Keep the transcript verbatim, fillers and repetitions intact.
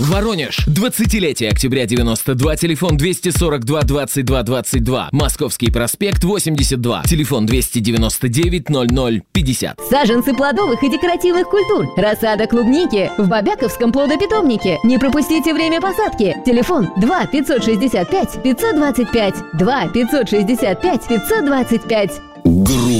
Воронеж. двадцатилетие октября девяносто два. Телефон двести сорок два двадцать два двадцать два. Московский проспект восемьдесят два. Телефон двести девяносто девять ноль ноль пятьдесят. Саженцы плодовых и декоративных культур. Рассада клубники в Бобяковском плодопитомнике. Не пропустите время посадки. Телефон два пятьсот шестьдесят пять пятьсот двадцать пять. два пятьсот шестьдесят пять пятьсот двадцать пять. Гру